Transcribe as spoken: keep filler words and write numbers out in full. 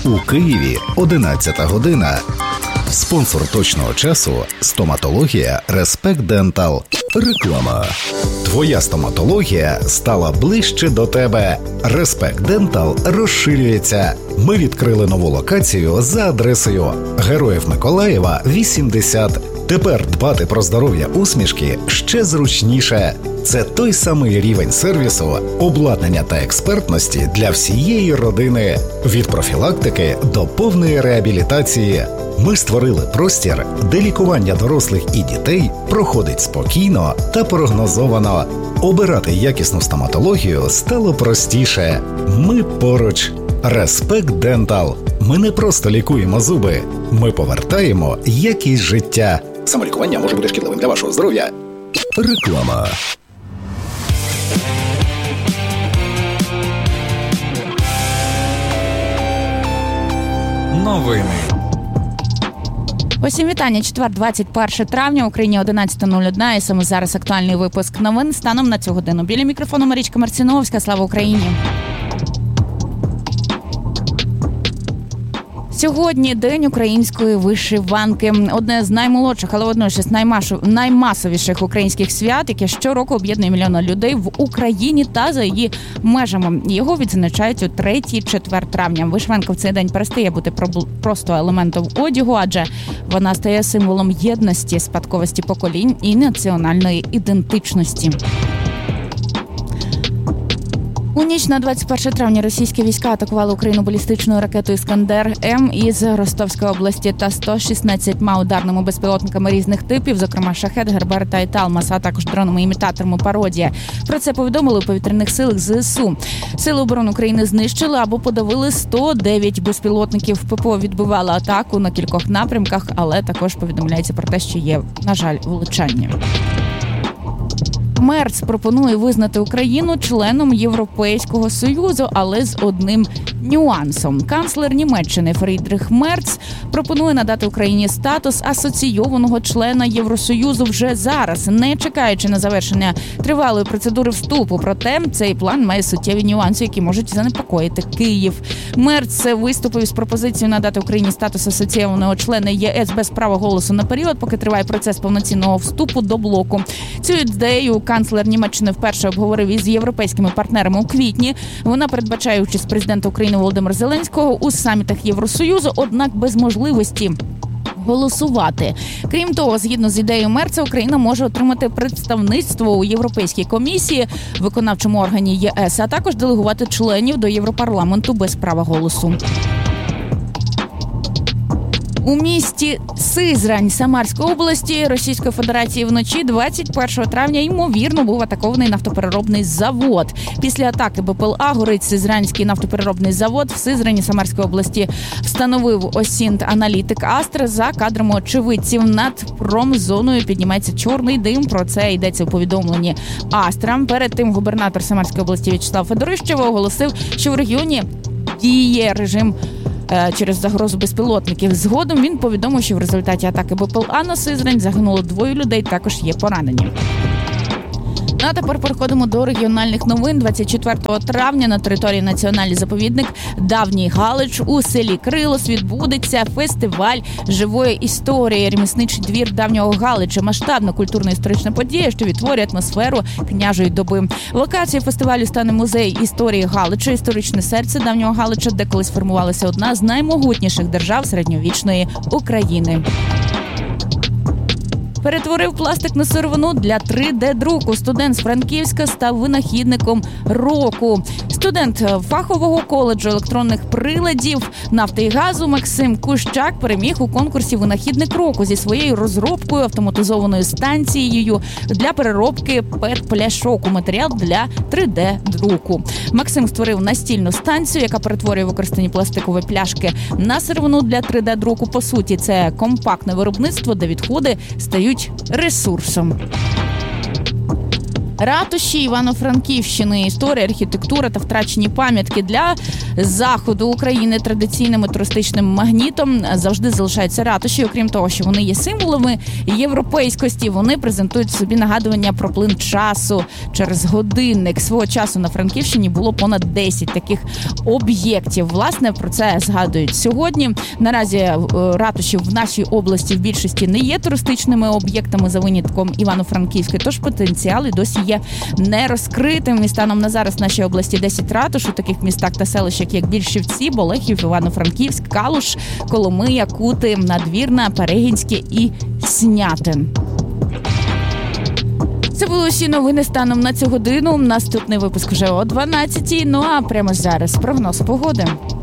У Києві одинадцята година. Спонсор точного часу – стоматологія Respect Dental. Реклама. Твоя стоматологія стала ближче до тебе. Respect Dental розширюється. Ми відкрили нову локацію за адресою Героїв Миколаєва, вісімдесят. Тепер дбати про здоров'я усмішки ще зручніше. Це той самий рівень сервісу, обладнання та експертності для всієї родини. Від профілактики до повної реабілітації. Ми створили простір, де лікування дорослих і дітей проходить спокійно та прогнозовано. Обирати якісну стоматологію стало простіше. Ми поруч. Respect Dental. Ми не просто лікуємо зуби. Ми повертаємо якість життя. Самолікування може бути шкідливим для вашого здоров'я. Реклама. Новини. Усім вітання. Четвер, двадцять перше травня, Україні одинадцята нуль один, і саме зараз актуальний випуск новин станом на цю годину. Біля мікрофону Марічка Марціновська. Слава Україні! Сьогодні День української вишиванки. Одне з наймолодших, але водночас наймасовіших українських свят, яке щороку об'єднує мільйони людей в Україні та за її межами. Його відзначають у третій-четвер травня. Вишиванка в цей день перестає бути просто елементом одягу, адже вона стає символом єдності, спадковості поколінь і національної ідентичності. У ніч на двадцять перше травня російські війська атакували Україну балістичною ракетою «Іскандер-М» із Ростовської області та сто шістнадцятьма ударними безпілотниками різних типів, зокрема «Шахед», «Гербер» та «Італмас», а також дронами-імітаторами «Пародія». Про це повідомили у повітряних силах ЗСУ. Сили оборони України знищили або подавили сто дев'ять безпілотників. ППО відбивало атаку на кількох напрямках, але також повідомляється про те, що є, на жаль, влучання. Мерц пропонує визнати Україну членом Європейського Союзу, але з одним нюансом. Канцлер Німеччини Фрідріх Мерц пропонує надати Україні статус асоційованого члена Євросоюзу вже зараз, не чекаючи на завершення тривалої процедури вступу. Проте цей план має суттєві нюанси, які можуть занепокоїти Київ. Мерц виступив із пропозицією надати Україні статус асоційованого члена ЄС без права голосу на період, поки триває процес повноцінного вступу до блоку. Цю ідею канцлер Німеччини вперше обговорив із європейськими партнерами у квітні. Вона передбачає участь президента України Володимира Зеленського у самітах Євросоюзу, однак без можливості голосувати. Крім того, згідно з ідеєю Мерца, Україна може отримати представництво у Європейській комісії, виконавчому органі ЄС, а також делегувати членів до Європарламенту без права голосу. У місті Сизрань Самарської області Російської Федерації вночі двадцять першого травня ймовірно був атакований нафтопереробний завод. Після атаки БПЛА горить Сизранський нафтопереробний завод в Сизрані Самарської області, встановив осінт-аналітик Астра. За кадрами очевидців над промзоною піднімається чорний дим. Про це йдеться у повідомленні Астра. Перед тим губернатор Самарської області В'ячеслав Федорищев оголосив, що в регіоні діє режим через загрозу безпілотників. Згодом він повідомив, що в результаті атаки БПЛА на Сизрань загинуло двоє людей, також є поранені. Ну, а тепер переходимо до регіональних новин. двадцять четвертого травня на території національний заповідник Давній Галич у селі Крилос відбудеться фестиваль живої історії. Ремісничий двір Давнього Галича – масштабна культурно-історична подія, що відтворює атмосферу княжої доби. Локацією фестивалю стане музей історії Галича, історичне серце Давнього Галича, де колись формувалася одна з наймогутніших держав середньовічної України. Перетворив пластик на сировину для три де-друку. Студент з Франківська став винахідником року. Студент фахового коледжу електронних приладів нафти і газу Максим Кущак переміг у конкурсі «Винахідник року» зі своєю розробкою автоматизованою станцією для переробки пет-пляшок у матеріал для три де-друку. Максим створив настільну станцію, яка перетворює використані пластикові пляшки на сировину для три де-друку. По суті, це компактне виробництво, де відходи стають ресурсом. Ратуші Івано-Франківщини, історія, архітектура та втрачені пам'ятки для заходу України традиційним туристичним магнітом завжди залишаються ратуші. Окрім того, що вони є символами європейськості, вони презентують собі нагадування про плин часу через годинник. Свого часу на Франківщині було понад десять таких об'єктів. Власне, про це згадують сьогодні. Наразі ратуші в нашій області в більшості не є туристичними об'єктами за винятком Івано-Франківської, тож потенціал і досі є не розкритим. І станом на зараз в нашій області десять ратуш у таких містах та селищах, як Більшівці, Болехів, Івано-Франківськ, Калуш, Коломия, Кути, Надвірна, Перегінське і Снятин. Це були усі новини станом на цю годину. Наступний випуск вже о дванадцятій. Ну а прямо зараз прогноз погоди.